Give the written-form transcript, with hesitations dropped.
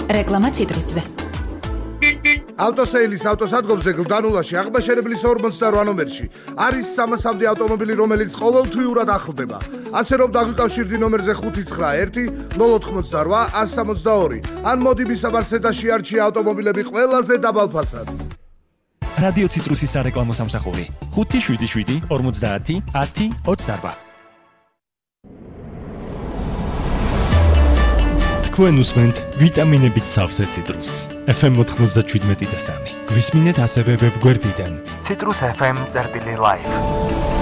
რეკლამა ციტრუსზე. ავტოსეილის ავტოსადგომზე გლდანულაში აღმაშენებლის 48 ნომერში არის 300-მდე ავტომობილი, რომელიც ყოველთვიურად ახლდება. ასე რომ დაგვიკავშირდი ნომერზე 591-088-162 ან მოდი მისამართზე შეარჩია ავტომობილები ყველაზე დაბალ ფასად. რადიო ციტრუსის სარეკლამო სამსახური 577 50 10 28. თქვენ უსმენთ ვიტამინებით სავსე ციტრუსს. FM 97.3. გვისმინეთ ასევე ვებგვერდიდან citrusfm.live.